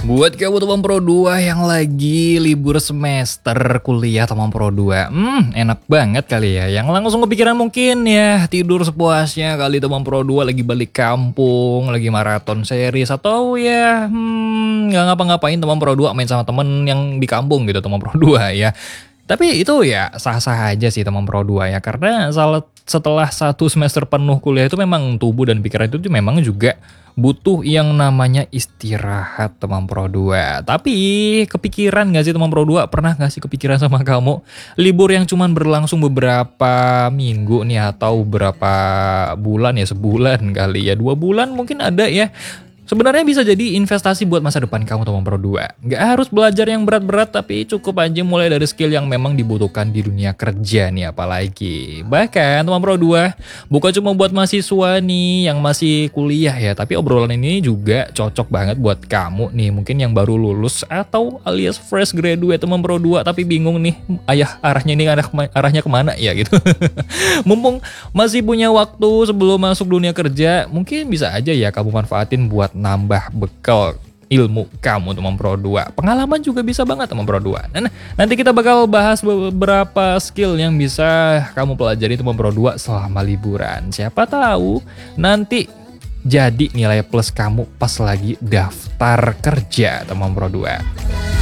Buat kamu teman Pro 2 yang lagi libur semester kuliah teman Pro 2, enak banget kali ya. Yang langsung kepikiran mungkin ya tidur sepuasnya kali teman Pro 2 lagi balik kampung, lagi maraton series atau ya nggak ngapa-ngapain teman Pro 2 main sama temen yang di kampung gitu teman Pro 2 ya. Tapi itu ya sah-sah aja sih teman Pro 2 ya, karena setelah 1 semester penuh kuliah itu memang tubuh dan pikiran itu memang juga butuh yang namanya istirahat teman Pro 2. Tapi kepikiran gak sih teman Pro 2? Pernah gak sih kepikiran sama kamu libur yang cuman berlangsung beberapa minggu nih atau berapa bulan ya, sebulan kali ya, 2 bulan mungkin ada ya. Sebenarnya bisa jadi investasi buat masa depan kamu teman Pro 2. Nggak harus belajar yang berat-berat, tapi cukup aja mulai dari skill yang memang dibutuhkan di dunia kerja nih apalagi. Bahkan teman Pro 2 bukan cuma buat mahasiswa nih yang masih kuliah ya, tapi obrolan ini juga cocok banget buat kamu nih mungkin yang baru lulus atau alias fresh graduate teman Pro 2 tapi bingung nih arahnya ini arahnya kemana ya gitu. Mumpung masih punya waktu sebelum masuk dunia kerja, mungkin bisa aja ya kamu manfaatin buat nambah bekal ilmu kamu teman Pro 2. Pengalaman juga bisa banget teman Pro 2. Nah, nanti kita bakal bahas beberapa skill yang bisa kamu pelajari teman Pro 2 selama liburan. Siapa tahu nanti jadi nilai plus kamu pas lagi daftar kerja teman Pro 2.